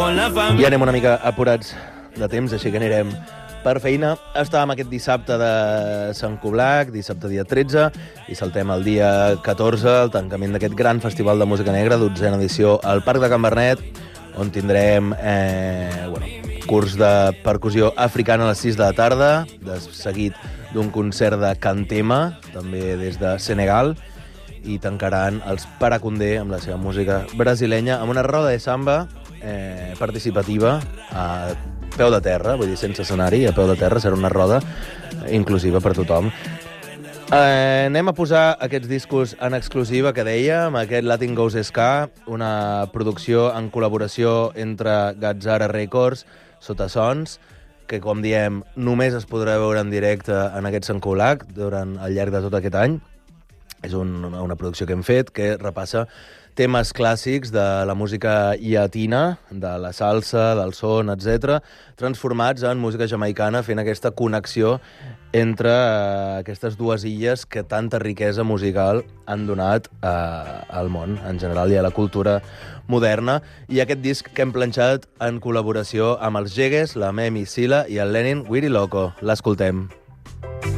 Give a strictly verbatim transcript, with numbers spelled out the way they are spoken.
con la familia. I anem una mica apurats de temps, així que anirem per feina. Estàvem aquest dissabte de Sant Coblac, dissabte dia tretze, i saltem el dia catorze, el tancament d'aquest gran festival de música negra, dotzena edició al Parc de Can Bernet, on tindrem eh, bueno, curs de percussió africana a les sis de la tarda, de seguit d'un concert de cantema, també des de Senegal, i tancaran els Paracundé amb la seva música brasilenya, amb una roda de samba eh, participativa a peu de terra, vull dir, sense escenari, a peu de terra, serà una roda inclusiva per tothom. Eh, anem a posar aquests discos en exclusiva que dèiem, aquest Latin Goes Ska, una producció en col·laboració entre Gazzara Records, Sota Sons, que, com diem, només es podrà veure en directe en aquest Sant Coblac durant al llarg de tot aquest any. És un, una producció que hem fet que repassa temes clàssics de la música llatina, de la salsa, del son, etcètera, transformats en música jamaicana, fent aquesta connexió entre eh, aquestes dues illes que tanta riquesa musical han donat eh, al món, en general, i a la cultura moderna. I aquest disc que hem planxat en col·laboració amb els Jegues, la Memi Sila i el Lenin Wiri Loco. L'escoltem.